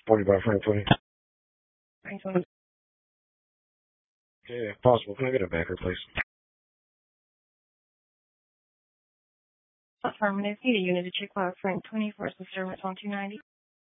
40 by Frank 20. Frank 20. Yeah, possible. Can I get a backer, please? Affirmative. Need a unit to check out Frank 20 for disturbance on 290.